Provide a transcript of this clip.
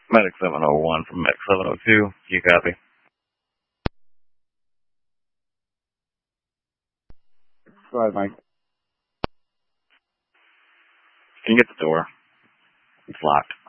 Medic 701 from Medic 702. You copy? Go ahead, Mike. Can you get the door? It's locked.